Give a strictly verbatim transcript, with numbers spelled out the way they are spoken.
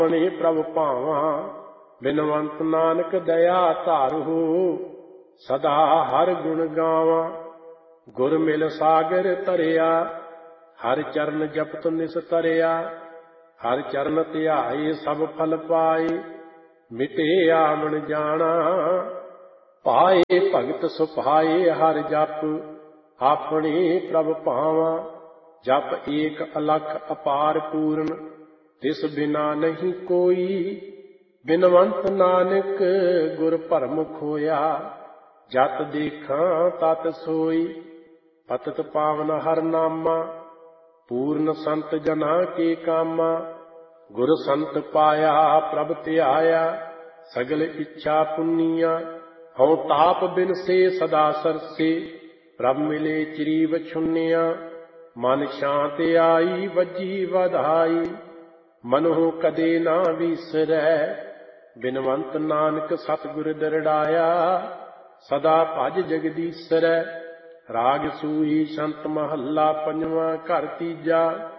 ਆਪਣੀ ਪ੍ਰਭ ਭਾਵਾਂ। ਬਿਨਵੰਤ ਨਾਨਕ ਦਇਆ ਧਾਰਹੁ, ਸਦਾ ਹਰ ਗੁਣ ਗਾਵਾਂ। ਗੁਰ ਮਿਲ ਸਾਗਰ ਤਰਿਆ, ਹਰ ਚਰਨ ਜਪਤ ਨਿਸ ਤਰਿਆ। ਹਰ ਚਰਨ ਧਿਆਏ ਸਭ ਫਲ ਪਾਏ, ਮਿਟੇ ਆਵਣ ਜਾਣਾ। ਪਾਏ ਭਗਤ ਸੁਭਾਏ ਹਰ ਜਪ, ਆਪਣੀ ਪ੍ਰਭ ਭਾਵਾਂ। ਜਪ ਏਕ ਅਲਖ ਅਪਾਰ ਪੂਰਨ, ਤਿਸ ਬਿਨਾ ਨਹੀਂ ਕੋਈ। ਬਿਨਵੰਤ ਨਾਨਕ ਗੁਰ ਭਰਮ ਖੋਇਆ, ਜਤ ਦੇਖਾਂ ਤਤ ਸੋਈ। ਪਤਿਤ ਪਾਵਨ ਹਰ ਨਾਮਾ, ਪੂਰਨ ਸੰਤ ਜਨਾਂ ਕੇ ਕਾਮਾ। ਗੁਰ ਸੰਤ ਪਾਇਆ ਪ੍ਰਭ ਧਿਆਇਆ, ਸਗਲ ਇੱਛਾ ਪੁੰਨੀਆਂ। ਹਉ ਤਾਪ ਬਿਨਸੇ ਸਦਾ ਸਰਸੇ, ਪ੍ਰਭ ਮਿਲੇ ਚਿਰੀ ਵਛੁੰਨਿਆ। ਮਨ ਸ਼ਾਂਤ ਆਈ ਵੱਜੀ ਵਧਾਈ, ਮਨਹੁ ਕਦੇ ਨਾ ਵੀਸਰੈ। ਬਿਨਵੰਤ ਨਾਨਕ ਸਤਿਗੁਰ ਦਰੜਾਇਆ, ਸਦਾ ਭਜ ਜਗਦੀਸਰੈ। ਰਾਗ ਸੂਹੀ ਸੰਤ ਮਹੱਲਾ ਪੰਜਵਾਂ, ਘਰ ਤੀਜਾ।